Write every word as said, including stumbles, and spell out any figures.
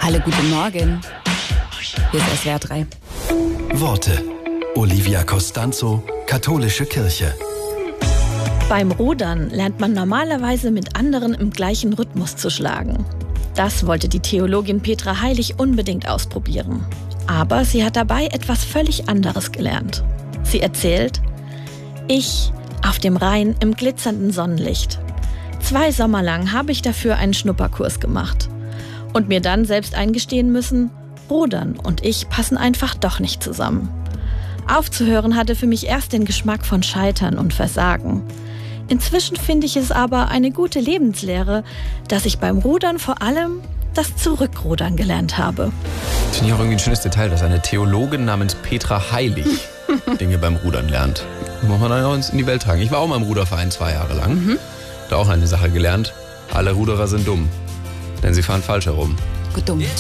Hallo, guten Morgen. Hier ist S W R drei. Worte. Olivia Costanzo, Katholische Kirche. Beim Rudern lernt man normalerweise mit anderen im gleichen Rhythmus zu schlagen. Das wollte die Theologin Petra Heilig unbedingt ausprobieren. Aber sie hat dabei etwas völlig anderes gelernt. Sie erzählt: Ich auf dem Rhein im glitzernden Sonnenlicht. Zwei Sommer lang habe ich dafür einen Schnupperkurs gemacht. Und mir dann selbst eingestehen müssen, Rudern und ich passen einfach doch nicht zusammen. Aufzuhören hatte für mich erst den Geschmack von Scheitern und Versagen. Inzwischen finde ich es aber eine gute Lebenslehre, dass ich beim Rudern vor allem das Zurückrudern gelernt habe. Das finde ich auch irgendwie ein schönes Detail, dass eine Theologin namens Petra Heilig Dinge beim Rudern lernt. Das muss man dann auch in die Welt tragen. Ich war auch mal im Ruderverein zwei Jahre lang. Mhm. Da auch eine Sache gelernt. Alle Ruderer sind dumm, denn sie fahren falsch herum. Gut dumm.